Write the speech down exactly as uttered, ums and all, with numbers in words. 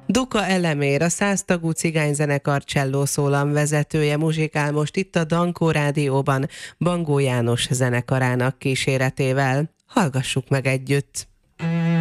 Duka Elemér, a száztagú cigányzenekar cselló szólam vezetője muzsikál most itt a Dankó Rádióban Bangó János zenekarának kíséretével. Hallgassuk meg együtt!